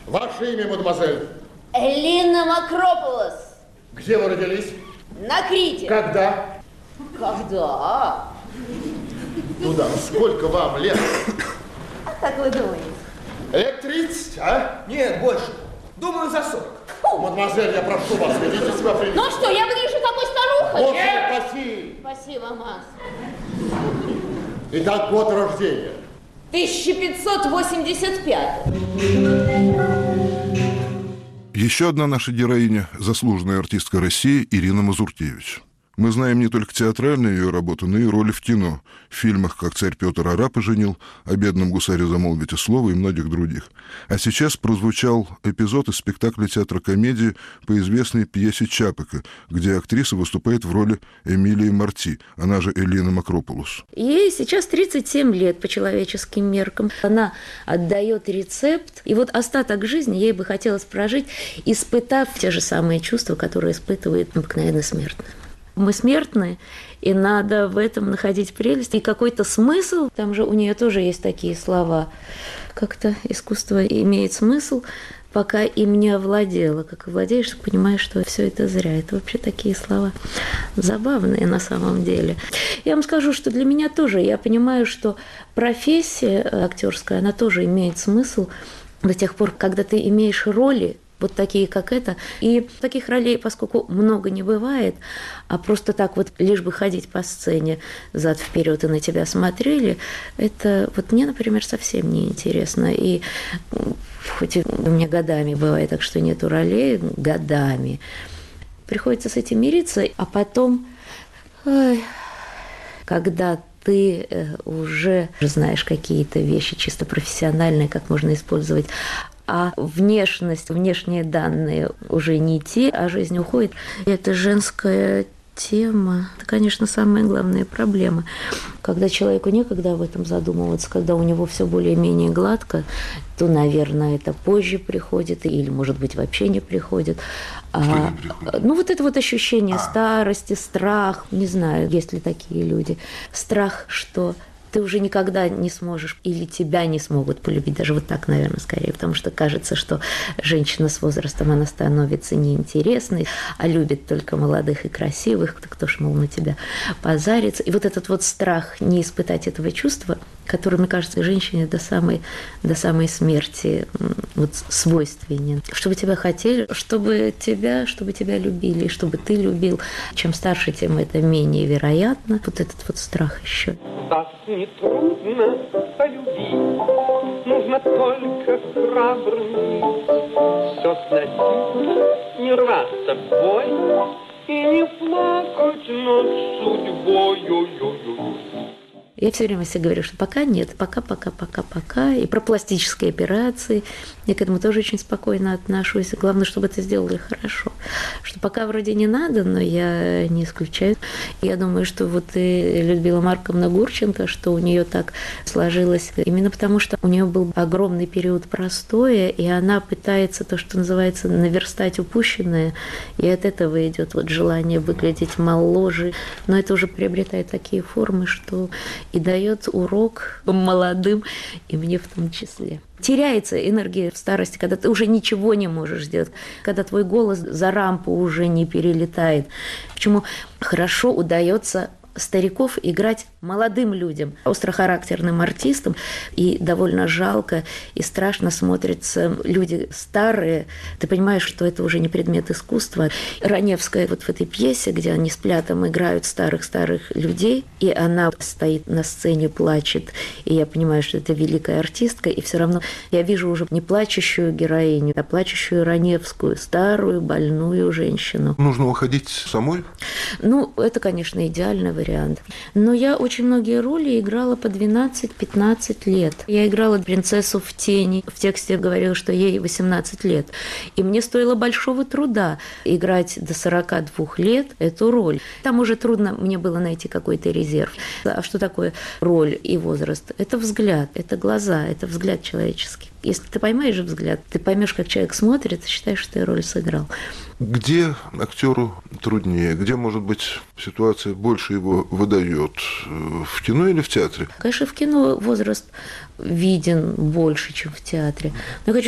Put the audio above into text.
Ваше имя, мадемуазель? Элина Макрополос. Где вы родились? На Крите. Когда? Когда? Ну да, сколько вам лет? А как вы думаете? Лет 30, а? Нет, больше. Думаю, за 40. Мадемуазель, я прошу вас, ведите себя прилично. Ну что, я выгляжу такой старухой? Боже упаси! Спасибо, Макс. Итак, год рождения. 1585. Еще одна наша героиня – заслуженная артистка России Ирина Мазуркевич. Мы знаем не только театральную ее работу, но и роли в кино, в фильмах «Как царь Петр арапа женил», «О бедном гусаре замолвите слово» и многих других. А сейчас прозвучал эпизод из спектакля театра-комедии по известной пьесе Чапека, где актриса выступает в роли Эмилии Марти, она же Элина Макрополос. Ей сейчас 37 лет по человеческим меркам. Она отдает рецепт, и вот остаток жизни ей бы хотелось прожить, испытав те же самые чувства, которые испытывает обыкновенно смертный. Мы смертны, и надо в этом находить прелесть и какой-то смысл. Там же у нее тоже есть такие слова. Как-то искусство имеет смысл, пока им не овладело. Как овладеешь, понимаешь, что все это зря. Это вообще такие слова забавные на самом деле. Я вам скажу, что для меня тоже, я понимаю, что профессия актерская, она тоже имеет смысл до тех пор, когда ты имеешь роли, вот такие, как это. И таких ролей, поскольку много не бывает, а просто так вот лишь бы ходить по сцене зад-вперед и на тебя смотрели, это вот мне, например, совсем не интересно. И хоть у меня годами бывает так, что нету ролей, годами, приходится с этим мириться, а потом, когда ты уже знаешь какие-то вещи чисто профессиональные, как можно использовать, а внешность, внешние данные уже не те, а жизнь уходит. И это женская тема. Это, конечно, самая главная проблема. Когда человеку некогда об этом задумываться, когда у него все более-менее гладко, то, наверное, это позже приходит, или, может быть, вообще не приходит. Ну, вот это вот ощущение старости, страх, не знаю, есть ли такие люди. Страх, что ты уже никогда не сможешь, или тебя не смогут полюбить, даже вот так, наверное, скорее, потому что кажется, что женщина с возрастом, она становится неинтересной, а любит только молодых и красивых, кто ж, мол, на тебя позарится. И вот этот вот страх не испытать этого чувства, который, мне кажется, женщине до самой смерти вот свойственен. Чтобы тебя хотели, чтобы тебя любили, чтобы ты любил. Чем старше, тем это менее вероятно. Вот этот вот страх еще. Вас не трудно полюбить, нужно только храбрым все сносить, не рваться в бой и не плакать над судьбой. Я все время себе говорю, что пока нет, пока. И про пластические операции. Я к этому тоже очень спокойно отношусь. Главное, чтобы это сделали хорошо. Что пока вроде не надо, но я не исключаю. Я думаю, что вот и Людмила Марковна Гурченко, что у нее так сложилось, именно потому что у нее был огромный период простоя, и она пытается то, что называется, наверстать упущенное, и от этого идет вот желание выглядеть моложе. Но это уже приобретает такие формы, что и дает урок молодым, и мне в том числе. Теряется энергия в старости, когда ты уже ничего не можешь сделать, когда твой голос за рампу уже не перелетает. Почему хорошо удается стариков играть молодым людям, острохарактерным артистам, и довольно жалко и страшно смотрятся люди старые. Ты понимаешь, что это уже не предмет искусства. Раневская вот в этой пьесе, где они с Плятом играют старых-старых людей, и она стоит на сцене, плачет, и я понимаю, что это великая артистка, и все равно я вижу уже не плачущую героиню, а плачущую Раневскую, старую, больную женщину. Нужно уходить самой? Ну, это, конечно, идеальный вариант. Но я очень многие роли играла по 12-15 лет. Я играла принцессу в тени. В тексте говорила, что ей 18 лет. И мне стоило большого труда играть до 42 лет эту роль. Там уже трудно мне было найти какой-то резерв. А что такое роль и возраст? Это взгляд, это глаза, это взгляд человеческий. Если ты поймаешь взгляд, ты поймешь, как человек смотрит, и считаешь, что ты роль сыграл. Где актеру труднее? Где, может быть, ситуация больше его выдает? В кино или в театре? Конечно, в кино возраст виден больше, чем в театре. Но я хочу